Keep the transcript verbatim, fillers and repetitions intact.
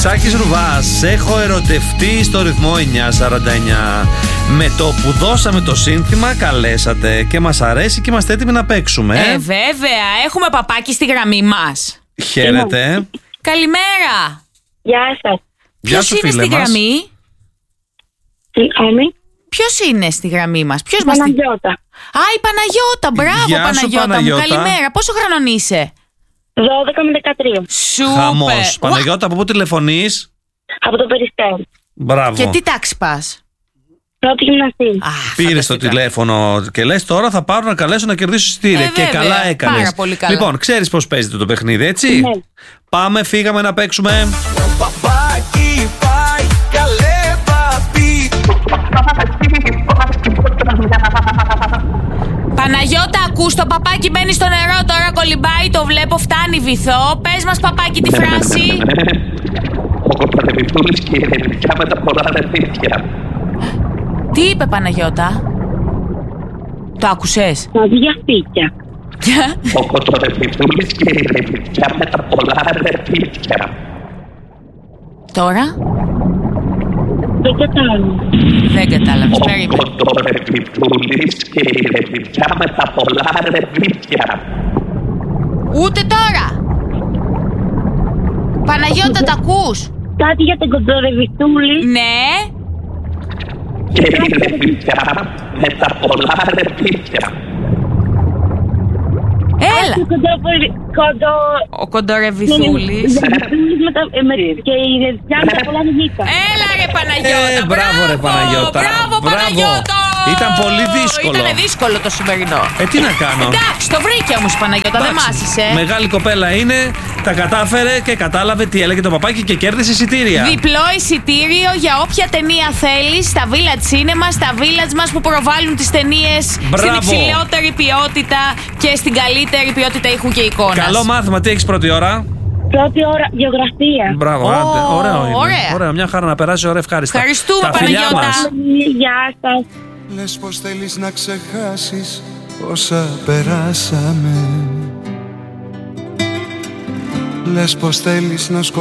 Σάκης Ρουβάς, έχω ερωτευτεί στο ρυθμό εννιά σαράντα εννιά. Με το που δώσαμε το σύνθημα καλέσατε και μας αρέσει και είμαστε έτοιμοι να παίξουμε. Ε, βέβαια, έχουμε παπάκι στη γραμμή μας. Χαίρετε. Καλημέρα. Γεια σας. Γεια σου, Ποιος είναι φίλε στη μας. γραμμή? Συγγνώμη. Ποιος είναι στη γραμμή μας? Ποιος μας στη... Παναγιώτα. Α, η Παναγιώτα. Μπράβο, Γεια σου, Παναγιώτα, Παναγιώτα. μου. Καλημέρα. Πόσο χρονών είσαι? δώδεκα με δεκατρία. Σούπερ. Χαμός. Παναγιώτα, από πού τηλεφωνείς? Από το Περιστέρι. Μπράβο. Και τι τάξη πας? Πρώτη γυμναστή. Α, Πήρε το φανταστικά. τηλέφωνο και λες τώρα θα πάρω να καλέσω να κερδίσω εισιτήρια. Ε, και βέβαια. καλά έκανες. Πάρα πολύ καλά. Λοιπόν, ξέρεις πώς παίζεται το παιχνίδι, έτσι? Ναι. Πάμε, φύγαμε να παίξουμε. Παπάκι πάει, καλέ παπί. Παναγιώτα, ακούς, το παπάκι μπαίνει στο νερό, τώρα κολυμπάει, το βλέπω, φτάνει βυθό. Πες μας, παπάκι, τη φράση. Ο κοτορεβιτούλης και η ρεμιτιά με τα πολλά ρεμίτια. Τι είπε, Παναγιώτα? Το άκουσες? Θα δει για σπίτια. Ο κοτορεβιτούλης και η ρεμιτιά με τα πολλά ρεμίτια. Τώρα? Δεν κατάλαβα. Δεν κατάλαβες, Ο περίμενε. κοτορεβιτούλης και η ρεμιτιά με τα πολλά ρεμίτια. Ούτε τώρα. Παναγιώτα, τα ακούς? Κάτι για τον κοντορεβιτούλη. Ναι. Και η ρεμιτιά με τα πολλά ρεμίτια. Έλα. Κοντο... Ο κοντορεβιθούλης. Ρεβιτούλης με τα... ε, με- και η ρεβιτιά με τα πολλά νύχτα. Έλα ρε Παναγιώτα. Ε, μπράβο, ρε Παναγιώτα. Μπράβο, Μπράβο. Παναγιώτα. Ήταν πολύ δύσκολο. Ήτανε δύσκολο το σημερινό. Ε, τι να κάνω. Εντάξει, το βρήκε όμως η Παναγιώτα, δεν Εντάξει, μάσησε. Μεγάλη κοπέλα είναι, τα κατάφερε και κατάλαβε τι έλεγε το παπάκι και κέρδισε εισιτήρια. Διπλό εισιτήριο για όποια ταινία θέλεις στα Village Cinema, στα Village μας που προβάλλουν τις ταινίες στην Μπράβο. υψηλότερη ποιότητα και στην καλύτερη ποιότητα ήχου και εικόνας. Καλό μάθημα, τι έχεις πρώτη ώρα? Πρώτη ώρα γεωγραφία. Μπράβο, Ω, άντε, ωραίο είναι. ωραία. Ωραία, μια χαρά να περάσει ωραία, ευχάριστα. Ευχαριστούμε, Τα φιλιά Παναγιώτα. μας. Γεια σας. Λες πως θέλεις να ξεχάσεις όσα περάσαμε. Λες πως θέλεις να σκοτώσεις.